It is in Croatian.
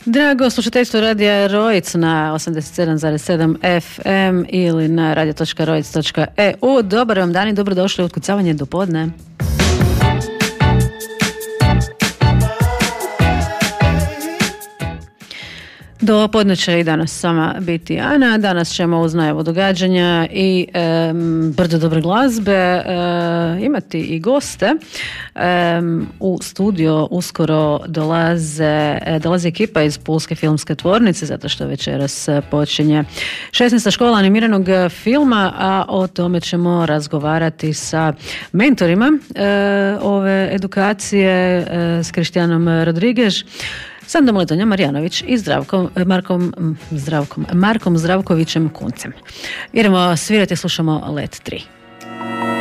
Drago slušateljstvo radija Rojc na 87,7 FM ili na radio.rojc.eu. Dobar vam dan i dobrodošli u Otkucavanje do podne. Do podne će i danas sama biti Ana. Danas ćemo uz najavu događanja i brdo dobre glazbe imati i goste. U studio uskoro dolazi ekipa iz Pulske filmske tvornice, zato što večeras počinje 16. škola animiranog filma, a o tome ćemo razgovarati sa mentorima ove edukacije, s Krištijanom Rodriguez, Sandom Letonja Marjanović i Markom Zdravkovićem Kuncem. Idemo svirati, slušamo Let 3.